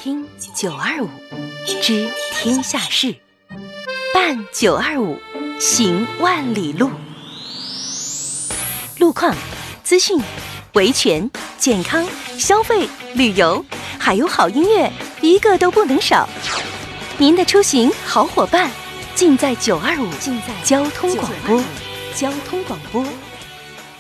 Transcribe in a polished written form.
听925知天下事，办925行万里路。路况、资讯、维权、健康、消费、旅游，还有好音乐，一个都不能少。您的出行好伙伴，尽在925，交通广播。